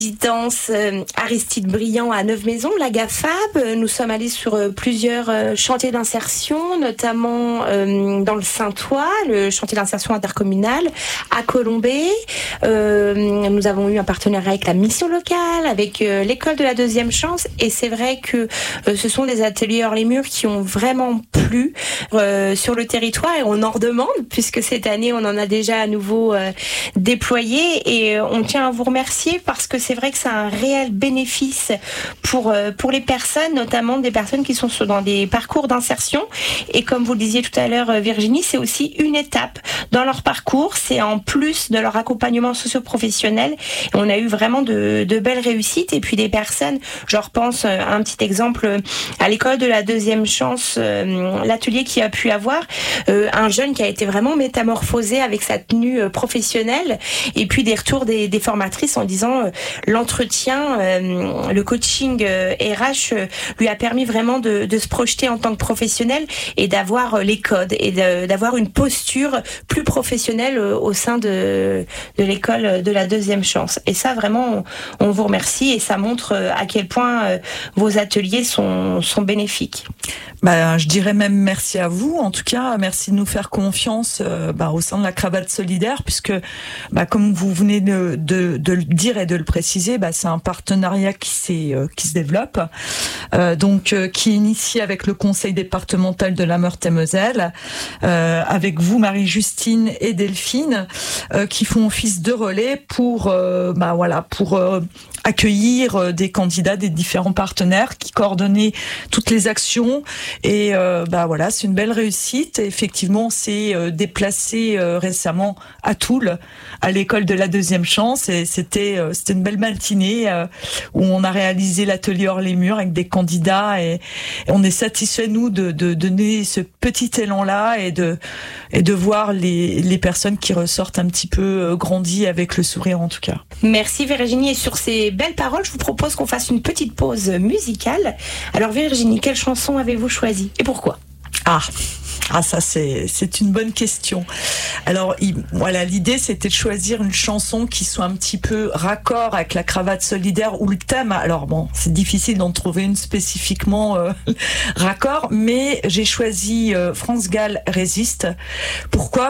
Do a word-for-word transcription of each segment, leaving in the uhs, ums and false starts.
résidence euh, Aristide Briand à Neuve-Maisons, la GAFAB. Nous sommes allés sur euh, plusieurs euh, chantiers d'insertion, notamment euh, dans le Saintois, le chantier d'insertion intercommunal, à Colombey. Euh, nous avons eu un partenariat avec la mission locale, avec euh, l'école de la deuxième chance, et c'est vrai que euh, ce sont des ateliers hors les murs qui ont vraiment plu euh, sur le territoire, et on en redemande, puisque cette année on en a déjà à nouveau euh, déployé, et euh, on tient à vous remercier parce que c'est C'est vrai que ça a un réel bénéfice pour, euh, pour les personnes, notamment des personnes qui sont dans des parcours d'insertion. Et comme vous le disiez tout à l'heure, Virginie, c'est aussi une étape dans leur parcours. C'est en plus de leur accompagnement socio-professionnel. Et on a eu vraiment de, de belles réussites. Et puis des personnes, je repense à un petit exemple, à l'école de la deuxième chance, euh, l'atelier qui a pu avoir, euh, un jeune qui a été vraiment métamorphosé avec sa tenue professionnelle. Et puis des retours des, des formatrices en disant... Euh, l'entretien, euh, le coaching euh, R H euh, lui a permis vraiment de, de se projeter en tant que professionnel et d'avoir euh, les codes et de, d'avoir une posture plus professionnelle euh, au sein de, de l'école de la deuxième chance. Et ça, vraiment, on, on vous remercie et ça montre euh, à quel point euh, vos ateliers sont, sont bénéfiques. Bah, je dirais même merci à vous. En tout cas, merci de nous faire confiance euh, bah, au sein de la Cravate Solidaire, puisque, bah, comme vous venez de, de, de le dire et de le préciser, bah, c'est un partenariat qui, s'est, euh, qui se développe, euh, donc euh, qui est initié avec le Conseil départemental de la Meurthe-et-Moselle, euh, avec vous, Marie-Justine et Delphine, euh, qui font office de relais pour, euh, bah, voilà, pour euh, accueillir des candidats des différents partenaires, qui coordonnaient toutes les actions. Et euh, bah voilà, c'est une belle réussite. Et effectivement, on s'est euh, déplacé euh, récemment à Toul, à l'école de la deuxième chance, et c'était euh, c'était une belle matinée euh, où on a réalisé l'atelier hors les murs avec des candidats, et, et on est satisfait nous de, de donner ce petit élan là et de et de voir les les personnes qui ressortent un petit peu euh, grandies avec le sourire en tout cas. Merci Virginie, et sur ces belles paroles, je vous propose qu'on fasse une petite pause musicale. Alors Virginie, quelle chanson avez-vous choisi et pourquoi ? Ah, ah ça c'est c'est une bonne question. Alors il, voilà, l'idée c'était de choisir une chanson qui soit un petit peu raccord avec la Cravate Solidaire ou le thème. Alors bon, c'est difficile d'en trouver une spécifiquement euh, raccord, mais j'ai choisi euh, France Gall Résiste. Pourquoi ?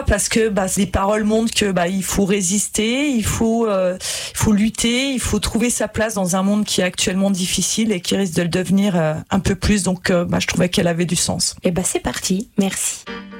Parce que bah, les paroles montrent que bah il faut résister, il faut euh, il faut lutter, il faut trouver sa place dans un monde qui est actuellement difficile et qui risque de le devenir euh, un peu plus. Donc euh, bah, je trouvais qu'elle avait du sens. Et bah c'est parti, merci.